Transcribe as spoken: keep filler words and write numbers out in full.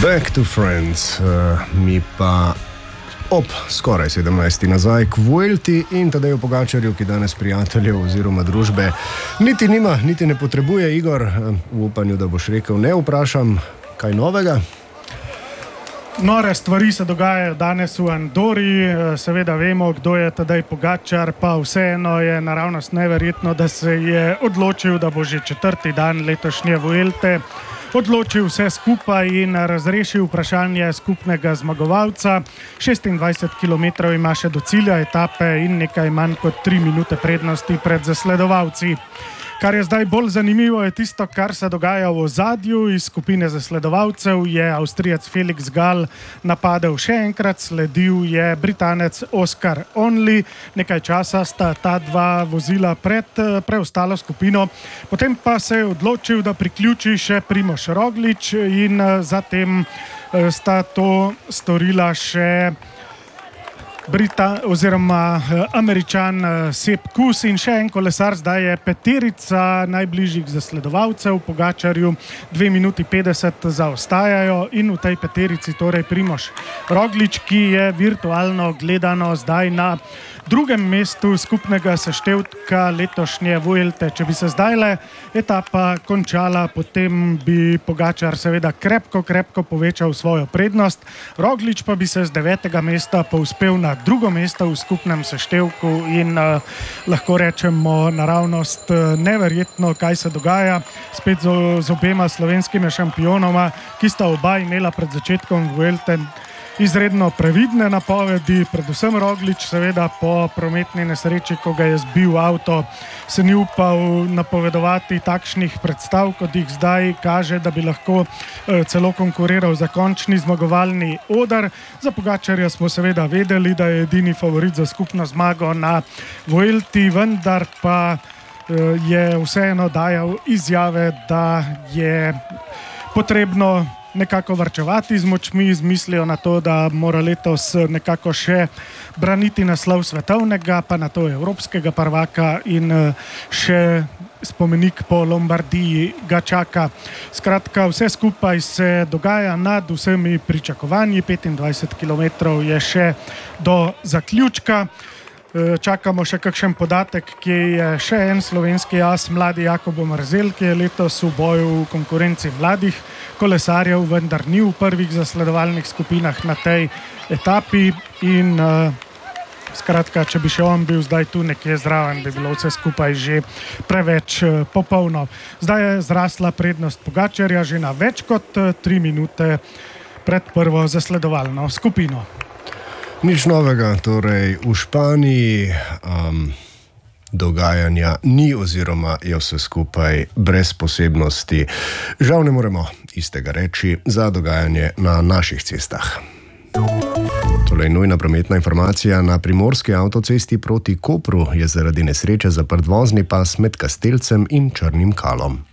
Back to Friends, uh, mi pa ob skoraj sedemnajsti nazaj k Vuelti in Tadeju Pogačarju, ki danes prijateljev oziroma družbe niti nima, niti ne potrebuje. Igor, v upanju, da boš rekel, ne vprašam, kaj novega? Nore stvari se dogajajo danes v Andori, seveda vemo, kdo je Tadej Pogačar, pa vseeno je naravnost neverjetno, da se je odločil, da bo že četrti dan letošnje Vuelte odločil vse skupaj in razrešil vprašanje skupnega zmagovalca. šestindvajset kilometrov ima še do cilja etape in nekaj manj kot tri minute prednosti pred zasledovalci. Kar je zdaj bolj zanimivo, je tisto, kar se dogaja v ozadju. Iz skupine zasledovalcev je Avstrijec Felix Gall napadel še enkrat, sledil je Britanec Oscar Onley. Nekaj časa sta ta dva vozila pred preostalo skupino, potem pa se je odločil, da priključi še Primož Roglič in zatem sta to storila še Brita oziroma Američan Sepp Kuss in še en kolesar. Zdaj je peterica najbližjih zasledovalcev Pogačarju, dve minuti petdeset zaostajajo in v tej peterici torej Primož Roglič, ki je virtualno gledano zdaj na drugem mestu skupnega seštevka letošnje Vuelte. Če bi se zdajle etapa končala, potem bi Pogačar seveda krepko, krepko povečal svojo prednost. Roglič pa bi se z devetega mesta povzpel na drugo mesto v skupnem seštevku in uh, lahko rečemo naravnost uh, neverjetno, kaj se dogaja. Spet z, z obema slovenskimi šampionoma, ki sta oba imela pred začetkom Vuelte izredno previdne napovedi, predvsem Roglič seveda po prometni nesreči, ko ga je zbil avto, se ni upal napovedovati takšnih predstav, kot jih zdaj kaže, da bi lahko eh, celo konkuriral za končni zmagovalni oder. Za Pogačarja smo seveda vedeli, da je edini favorit za skupno zmago na Vuelti, vendar pa eh, je vseeno dajal izjave, da je potrebno nekako varčevati z močmi, z mislijo na to, da mora letos nekako še braniti naslov svetovnega, pa na to evropskega prvaka in še spomenik po Lombardiji ga čaka. Skratka, vse skupaj se dogaja nad vsemi pričakovanji. petindvajset kilometrov je še do zaključka. Čakamo še kakšen podatek, ki je še en slovenski as, mladi Jakob Omerzel, ki je letos v boju v konkurenci mladih kolesarjev, vendar ni v prvih zasledovalnih skupinah na tej etapi in uh, skratka, če bi še on bil zdaj tu nekje zraven, bi bilo vse skupaj že preveč uh, popolno. Zdaj je zrasla prednost Pogačarja že na več kot uh, tri minute pred prvo zasledovalno skupino. Nič novega, torej v Španiji um, dogajanja ni oziroma je vse skupaj brez posebnosti. Žal ne moremo istega reči za dogajanje na naših cestah. Torej, nujna prometna informacija. Na primorski avtocesti proti Kopru je zaradi nesreče zaprt vozni pas med Kastelcem in Črnim Kalom.